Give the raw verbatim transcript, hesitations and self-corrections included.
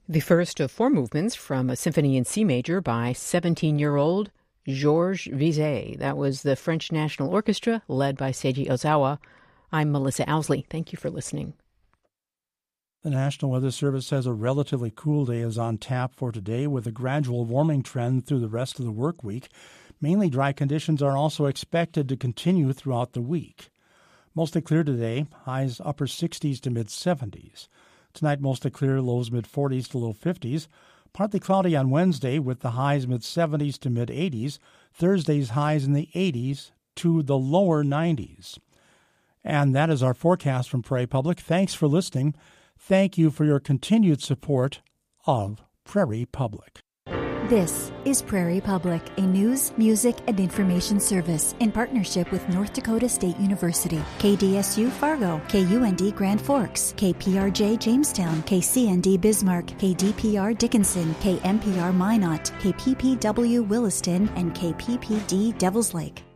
The first of four movements from a symphony in C major by seventeen-year-old Georges Bizet. That was the French National Orchestra, led by Seiji Ozawa. I'm Melissa Owsley. Thank you for listening. The National Weather Service says a relatively cool day is on tap for today, with a gradual warming trend through the rest of the work week. Mainly dry conditions are also expected to continue throughout the week. Mostly clear today, highs upper sixties to mid-seventies. Tonight, mostly clear, lows mid-forties to low fifties. Partly cloudy on Wednesday with the highs mid-seventies to mid-eighties. Thursday's highs in the eighties to the lower nineties. And that is our forecast from Prairie Public. Thanks for listening. Thank you for your continued support of Prairie Public. This is Prairie Public, a news, music, and information service in partnership with North Dakota State University, K D S U Fargo, K U N D Grand Forks, K P R J Jamestown, K C N D Bismarck, K D P R Dickinson, K M P R Minot, K P P W Williston, and K P P D Devils Lake.